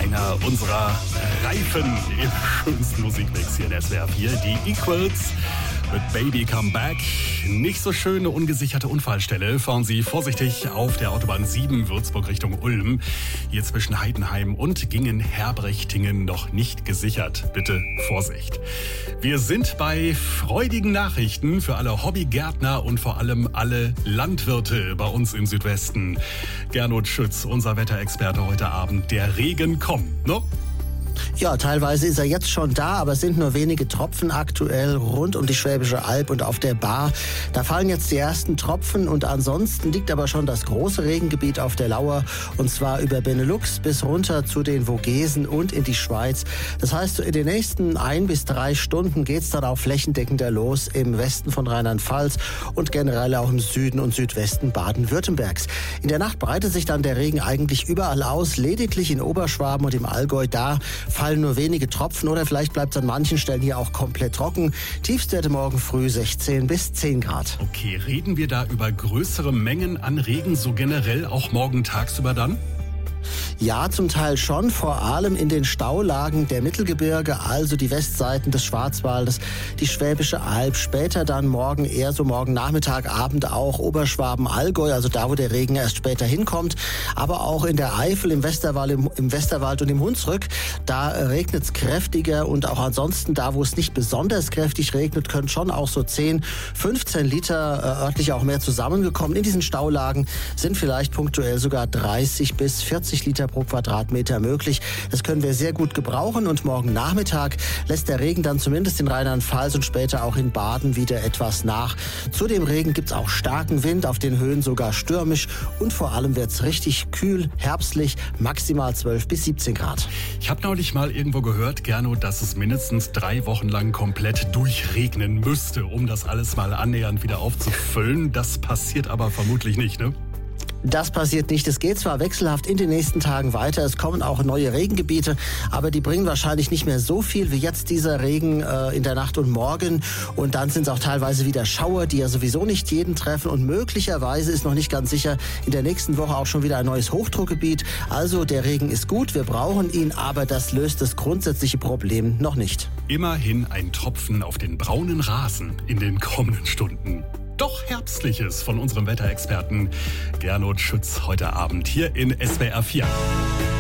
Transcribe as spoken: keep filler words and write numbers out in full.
einer unserer Reifen im schönsten Musikmix hier in S W R vier. Die Equals mit Baby Come Back. Nicht so schöne, ungesicherte Unfallstelle. Fahren Sie vorsichtig auf der Autobahn sieben Würzburg Richtung Ulm. Hier zwischen Heidenheim und Gingen-Herbrechtingen noch nicht gesichert. Bitte Vorsicht. Wir sind bei freudigen Nachrichten für alle Hobbygärtner und vor allem alle Landwirte bei uns im Südwesten. Gernot Schütz, unser Wetterexperte heute Abend. Der Regen kommt, ne? Ja, teilweise ist er jetzt schon da, aber es sind nur wenige Tropfen aktuell rund um die Schwäbische Alb und auf der Baar. Da fallen jetzt die ersten Tropfen und ansonsten liegt aber schon das große Regengebiet auf der Lauer und zwar über Benelux bis runter zu den Vogesen und in die Schweiz. Das heißt, in den nächsten ein bis drei Stunden geht's dann auch flächendeckender los im Westen von Rheinland-Pfalz und generell auch im Süden und Südwesten Baden-Württembergs. In der Nacht breitet sich dann der Regen eigentlich überall aus, lediglich in Oberschwaben und im Allgäu. Da fallen nur wenige Tropfen oder vielleicht bleibt es an manchen Stellen hier auch komplett trocken. Tiefstwerte morgen früh sechzehn bis zehn Grad. Okay, reden wir da über größere Mengen an Regen so generell auch morgen tagsüber dann? Ja, zum Teil schon, vor allem in den Staulagen der Mittelgebirge, also die Westseiten des Schwarzwaldes, die Schwäbische Alb, später dann morgen eher so morgen Nachmittag, Abend auch Oberschwaben, Allgäu, also da, wo der Regen erst später hinkommt, aber auch in der Eifel, im Westerwald, im, im Westerwald und im Hunsrück, da regnet es kräftiger und auch ansonsten da, wo es nicht besonders kräftig regnet, können schon auch so zehn, fünfzehn Liter äh, örtlich auch mehr zusammengekommen. In diesen Staulagen sind vielleicht punktuell sogar dreißig bis vierzig Liter pro Quadratmeter möglich. Das können wir sehr gut gebrauchen und morgen Nachmittag lässt der Regen dann zumindest in Rheinland-Pfalz und später auch in Baden wieder etwas nach. Zu dem Regen gibt es auch starken Wind, auf den Höhen sogar stürmisch und vor allem wird es richtig kühl, herbstlich, maximal zwölf bis siebzehn Grad. Ich habe neulich mal irgendwo gehört, Gernot, dass es mindestens drei Wochen lang komplett durchregnen müsste, um das alles mal annähernd wieder aufzufüllen. Das passiert aber vermutlich nicht, ne? Das passiert nicht. Es geht zwar wechselhaft in den nächsten Tagen weiter, es kommen auch neue Regengebiete, aber die bringen wahrscheinlich nicht mehr so viel wie jetzt dieser Regen äh, in der Nacht und morgen. Und dann sind es auch teilweise wieder Schauer, die ja sowieso nicht jeden treffen. Und möglicherweise ist noch nicht ganz sicher, in der nächsten Woche auch schon wieder ein neues Hochdruckgebiet. Also der Regen ist gut, wir brauchen ihn, aber das löst das grundsätzliche Problem noch nicht. Immerhin ein Tropfen auf den braunen Rasen in den kommenden Stunden. Doch Herbstliches von unserem Wetterexperten Gernot Schütz heute Abend hier in S W R vier.